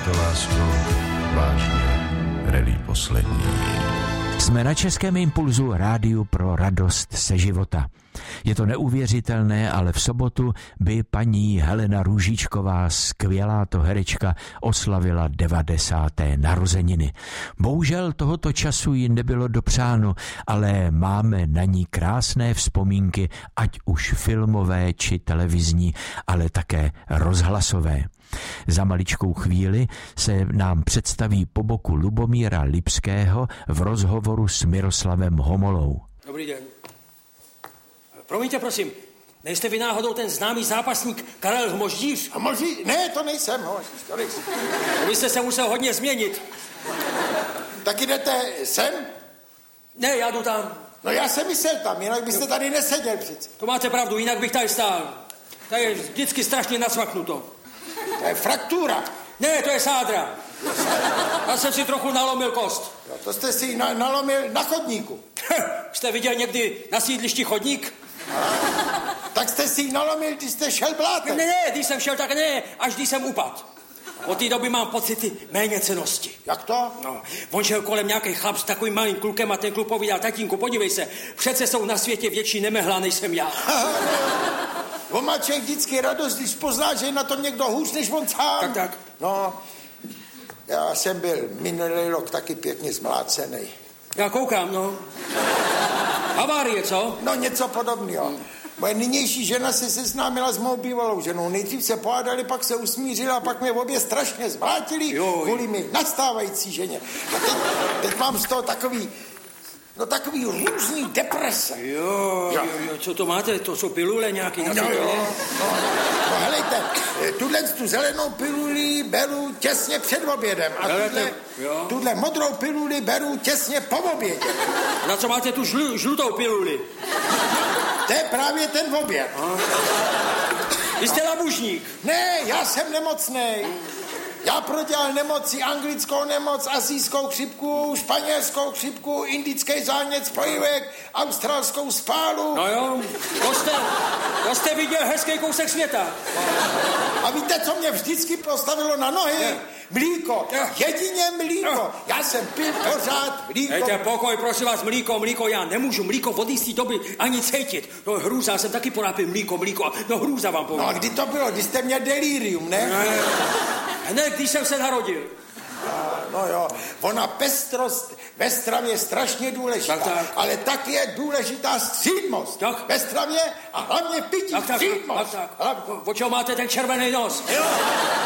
to, lásko, vážně, rally poslední. Jsme na Českém impulzu, rádiu pro radost ze života. Je to neuvěřitelné, ale v sobotu by paní Helena Růžičková, skvělá to herečka, oslavila 90. narozeniny. Bohužel tohoto času jí nebylo dopřáno, ale máme na ní krásné vzpomínky, ať už filmové či televizní, ale také rozhlasové. Za maličkou chvíli se nám představí po boku Lubomíra Lipského v rozhovoru s Miroslavem Homolou. Dobrý den. Promiňte, prosím, nejste vy náhodou ten známý zápasník Karel Hmoždíř? Ne, to nejsem. To nejsem. Vy jste se musel hodně změnit. Taky jdete sem? Ne, já jdu tam. No já jsem myslel tam, jinak byste tady neseděl přece. To máte pravdu, jinak bych tady stál. Tady je vždycky strašně nacvaknuto. To je fraktura. Ne, to je sádra. Já jsem si trochu nalomil kost. Jo, to jste si nalomil na chodníku. Jste viděl někdy na sídlišti chodník? Tak jste si nalomil, když jste šel blátem. Ne, když jsem šel, tak ne, až když jsem upadl. Od té doby mám pocity méněcennosti. Jak to? No, on šel kolem nějaký chlap s takovým malým klukem a ten kluk povídal: tatínku, podívej se, přece jsou na světě větší nemehla, než jsem já. On má člověk vždycky radost, když pozná, že je na tom někdo hůř, než on sám. Tak. No, já jsem byl minulý rok taky pěkně zmlácený. Já koukám, no. Havárie, co? No, něco podobného. Moje nynější žena se seznámila s mou bývalou ženou. Nejdřív se pohádali, pak se usmířili a pak mě obě strašně zmlátili kvůli mi nastávající ženě. A teď mám z toho takový různý deprese. Jo, co to máte? To jsou pilule nějaký? No, helejte, tu zelenou piluli beru těsně před obědem a tuhle modrou piluli beru těsně po obědě. Na co máte tu žlutou piluli? To je právě ten oběd. Vy jste labužník. Ne, já jsem nemocnej. Já prodělal nemoci, anglickou nemoc, asijskou chřipku, španělskou chřipku, indický zánět spojivek, australskou spálu. No jo, to jste viděl hezký kousek světa. A víte, co mě vždycky postavilo na nohy? Mlíko, jedině mlíko. Já jsem pil pořád mlíko. Dejte pokoj, prosím vás, mlíko, já nemůžu mlíko od jistý doby ani cítit. No hrůza, já jsem taky porápil mlíko, no hrůza vám povím. No a kdy to bylo? Kdy jste měl delirium, ne? Ne, když jsem se narodil. No jo, ona pestrost ve stravě je strašně důležitá, tak. Ale tak je důležitá střídmost tak. Ve stravě a hlavně pití střídmost. Tak. O čeho máte ten červený nos? Jo.